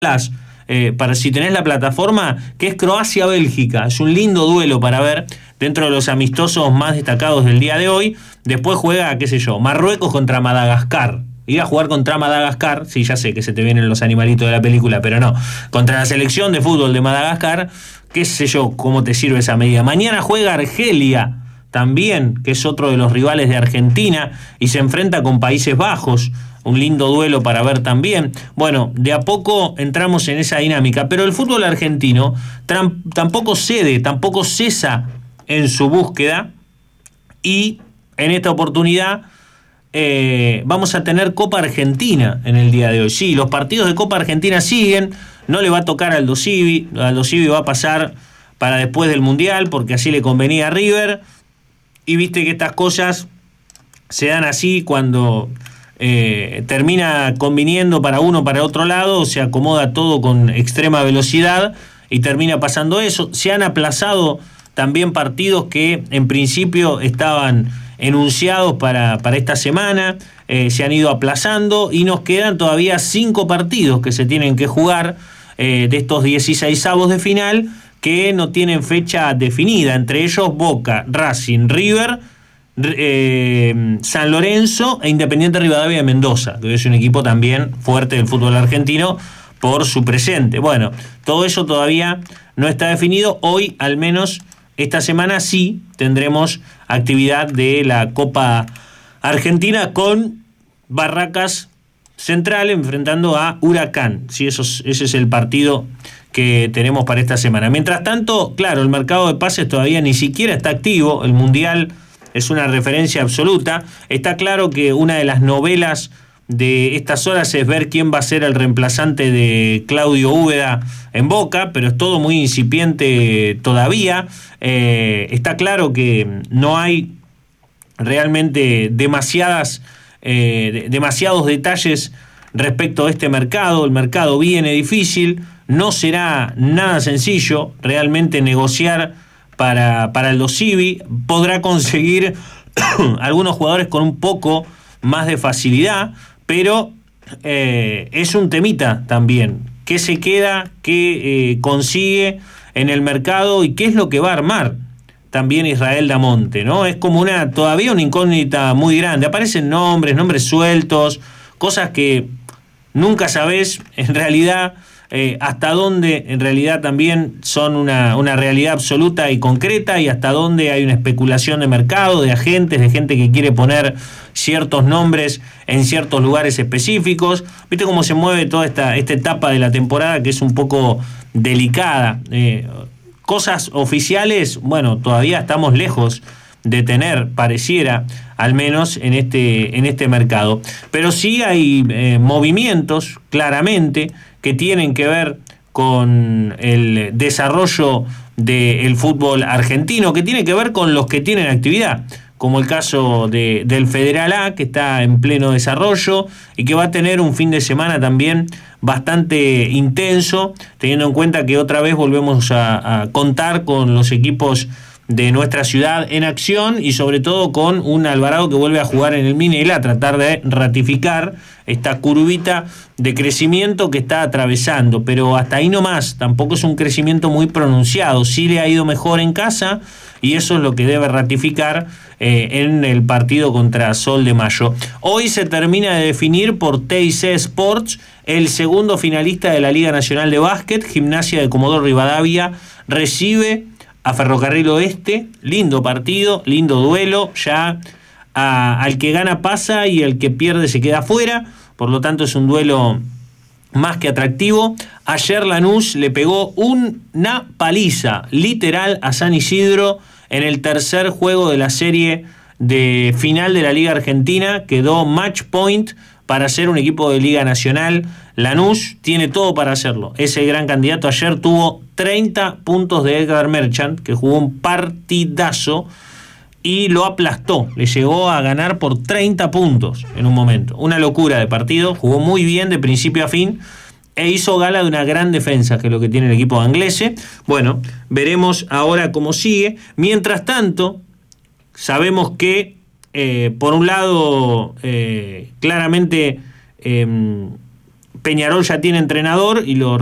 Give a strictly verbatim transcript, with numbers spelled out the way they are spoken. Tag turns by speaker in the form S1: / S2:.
S1: Eh, para si tenés la plataforma, que es Croacia-Bélgica. Es un lindo duelo para ver dentro de los amistosos más destacados del día de hoy. Después juega, qué sé yo, Marruecos contra Madagascar. Ir a jugar contra Madagascar, sí, ya sé que se te vienen los animalitos de la película, pero no. Contra la selección de fútbol de Madagascar, qué sé yo, cómo te sirve esa medida. Mañana juega Argelia también, que es otro de los rivales de Argentina, y se enfrenta con Países Bajos. Un lindo duelo para ver también. Bueno, de a poco entramos en esa dinámica, pero el fútbol argentino tram- tampoco cede, tampoco cesa en su búsqueda, y en esta oportunidad eh, vamos a tener Copa Argentina en el día de hoy. Sí, los partidos de Copa Argentina siguen, no le va a tocar al Aldo Civi, Aldo Civi va a pasar para después del Mundial, porque así le convenía a River, y viste que estas cosas se dan así cuando... Eh, termina conviniendo para uno, para otro lado, se acomoda todo con extrema velocidad y termina pasando eso. Se han aplazado también partidos que en principio estaban enunciados para, para esta semana, eh, se han ido aplazando y nos quedan todavía cinco partidos que se tienen que jugar eh, de estos dieciseisavos de final que no tienen fecha definida, entre ellos Boca, Racing, River, Eh, San Lorenzo e Independiente Rivadavia de Mendoza, que es un equipo también fuerte del fútbol argentino por su presente. Bueno, todo eso todavía no está definido. Hoy, al menos esta semana, sí tendremos actividad de la Copa Argentina con Barracas Central enfrentando a Huracán. Sí, eso es, ese es el partido que tenemos para esta semana. Mientras tanto, claro, el mercado de pases todavía ni siquiera está activo. El Mundial es una referencia absoluta. Está claro que una de las novelas de estas horas es ver quién va a ser el reemplazante de Claudio Úbeda en Boca, pero es todo muy incipiente todavía. Eh, está claro que no hay realmente demasiadas, eh, demasiados detalles respecto a este mercado. El mercado viene difícil, no será nada sencillo realmente negociar Para, para Aldo Civi. Podrá conseguir algunos jugadores con un poco más de facilidad, pero eh, es un temita también. ¿Qué se queda? ¿Qué eh, consigue en el mercado? ¿Y qué es lo que va a armar también Israel Damonte, ¿no? Es como una todavía una incógnita muy grande. Aparecen nombres, nombres sueltos, cosas que nunca sabés en realidad Eh, hasta dónde en realidad también son una, una realidad absoluta y concreta, y hasta dónde hay una especulación de mercado, de agentes, de gente que quiere poner ciertos nombres en ciertos lugares específicos. Viste cómo se mueve toda esta, esta etapa de la temporada, que es un poco delicada. Eh, cosas oficiales, bueno, todavía estamos lejos de tener, pareciera, al menos en este, en este mercado. Pero sí hay eh, movimientos, claramente, que tienen que ver con el desarrollo del fútbol argentino, que tiene que ver con los que tienen actividad, como el caso de, del Federal A, que está en pleno desarrollo y que va a tener un fin de semana también bastante intenso, teniendo en cuenta que otra vez volvemos a, a contar con los equipos de nuestra ciudad en acción, y sobre todo con un Alvarado que vuelve a jugar en el Minela, a tratar de ratificar esta curvita de crecimiento que está atravesando, pero hasta ahí nomás. Tampoco es un crecimiento muy pronunciado. Sí le ha ido mejor en casa, y eso es lo que debe ratificar eh, en el partido contra Sol de Mayo. Hoy se termina de definir por T I C Sports el segundo finalista de la Liga Nacional de Básquet. Gimnasia de Comodoro Rivadavia recibe a Ferrocarril Oeste. Lindo partido, lindo duelo. Ya a, al que gana pasa y el que pierde se queda fuera. Por lo tanto es un duelo más que atractivo. Ayer Lanús le pegó una paliza literal a San Isidro en el tercer juego de la serie de final de la Liga Argentina. Quedó match point para ser un equipo de Liga Nacional. Lanús tiene todo para hacerlo. Ese gran candidato ayer tuvo treinta puntos de Edgar Merchant, que jugó un partidazo y lo aplastó. Le llegó a ganar por treinta puntos en un momento. Una locura de partido. Jugó muy bien de principio a fin e hizo gala de una gran defensa, que es lo que tiene el equipo de Anglese. Bueno, veremos ahora cómo sigue. Mientras tanto, sabemos que Eh, por un lado, eh, claramente eh, Peñarol ya tiene entrenador y lo